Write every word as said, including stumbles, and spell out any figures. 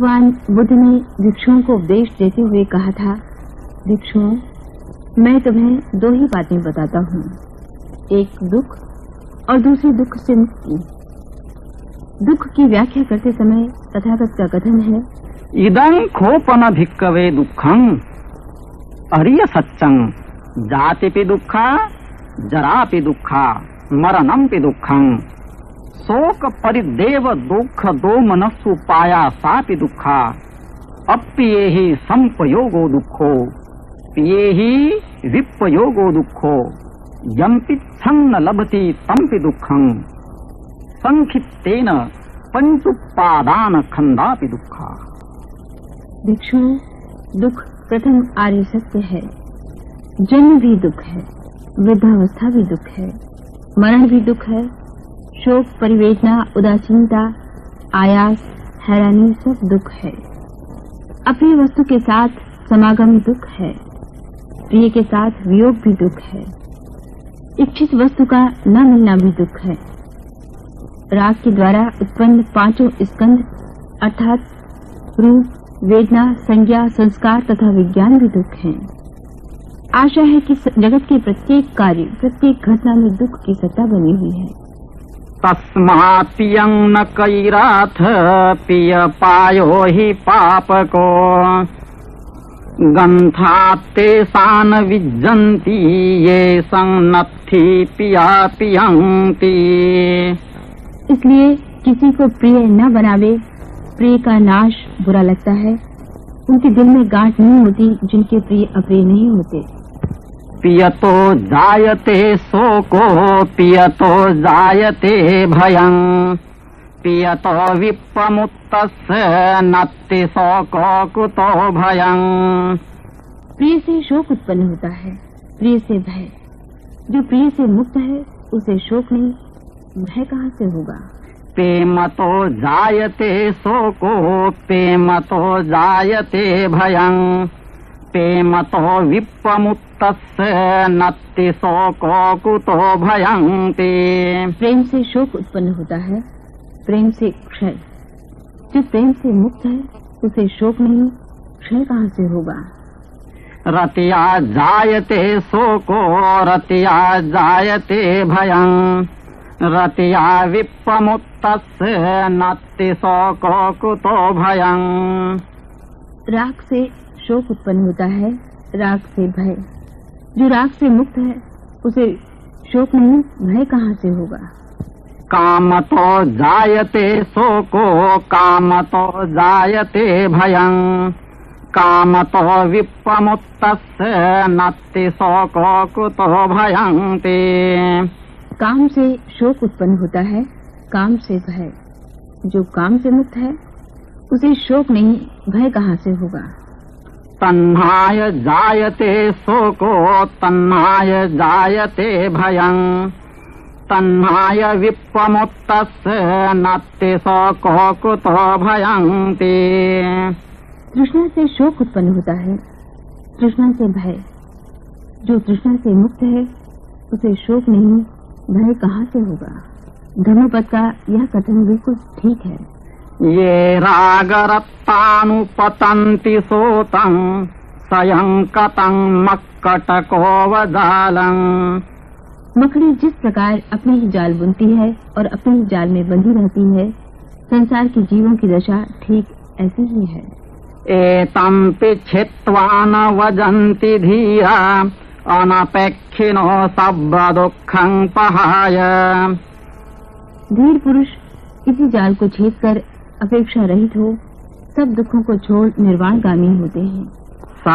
भगवान बुद्ध ने भिक्षुओं को उपदेश देते हुए कहा था, भिक्षुओं, मैं तुम्हें दो ही बातें बताता हूँ, एक दुख और दूसरी दुख से मुक्ति। दुख की व्याख्या करते समय तथागत का कथन है, इदं खोपन भिक्कवे दुखं अरिय सच्चं जातिपि दुःखा जरापि दुःखा मरणंपि दुःखं शोक परिदेव दुःख दो मनस्सु पाया सापि दुःखा अप्येहि संपयोगो दुःखो पियेहि विपयोगो दुःखो यम्पि छन्न लभति तम्पि दुःखं संखित्तेन पंचुपादान खंडापि दुःखा। भिक्षुओं, दुख प्रथम आर्य सत्य है। जन्म भी दुख है, वृद्धावस्था भी दुख है, मरण भी दुख है, शोक परिवेदना उदासीनता आयास हैरानी सब दुख है। अप्रिय वस्तु के साथ समागम दुख है, प्रिय के साथ वियोग भी दुख है, इच्छित वस्तु का न मिलना भी दुख है। राग के द्वारा उत्पन्न पांचों स्कंध अर्थात रूप वेदना संज्ञा संस्कार तथा विज्ञान भी दुख हैं। आशा है कि जगत के प्रत्येक कार्य प्रत्येक घटना में दुख की सत्ता बनी हुई है। तस्मात् पियं न कैराथ पिय पायो हि पापको गन्धात्ते सान विज्जन्ति ये संनत्थि पिया पियन्ति। इसलिए किसी को प्रिय न बनावे, प्रिय का नाश बुरा लगता है। उनके दिल में गांठ नहीं होती जिनके प्रिय अप्रिय नहीं होते। पियतो जायते शोको पियतो जायते भयं पियतो विप्पमुत्तस्य नत्ति शोको कुतो भयं। प्रिय से शोक उत्पन्न होता है, प्रिय से भय। जो प्रिय से मुक्त है उसे शोक नहीं, भय कहाँ से होगा। पेमतो जायते शोको पेमतो जायते भयं पेमतो विप्पमुत्तस्य नत्ति शोको कुतो भयं ते। प्रेम से शोक उत्पन्न होता है, प्रेम से क्षय। जो प्रेम से मुक्त है उसे शोक नहीं, क्षय कहाँ से होगा। रतिया जायते शोको रतिया जायते भयं रतिया विप्पमुत्तस्य नत्ति शोको कुतो भयं। राग से शोक उत्पन्न होता है, राग से भय। जो राग से मुक्त है उसे शोक नहीं, भय कहाँ से होगा। कामतो जायते शोको कामतो जायते भयं कामतो विप्पमुत्तस्य नत्ति शोको कुतो भयं ते। काम से शोक उत्पन्न होता है, काम से भय। जो काम से मुक्त है उसे शोक नहीं, भय कहाँ से होगा। तन्हाय जायते शोको तन्हाय जायते भयं तन्हाय विप्पमुत्तस्य नत्ति शोको कुतो भयं ते। तृष्णा से शोक उत्पन्न होता है, तृष्णा से भय। जो तृष्णा से मुक्त है उसे शोक नहीं, भय कहाँ से होगा। धर्मपद का यह कथन बिल्कुल ठीक है। ये रागरत्तानुपतन्ति सोतं स्वयं कतं मक्कटको वजालं। मकड़ी जिस प्रकार अपने ही जाल बुनती है और अपने ही जाल में बंधी रहती है, संसार के जीवों की दशा ठीक ऐसी ही है। एतं पिच्छित्वा न वजन्ति धीरा अनपेक्षिनो सब दुःखं पहाय। धीर पुरुष इसी जाल को छेद कर अपेक्षा रहित हो सब दुखों को छोड़ निर्वाणगामी होते हैं।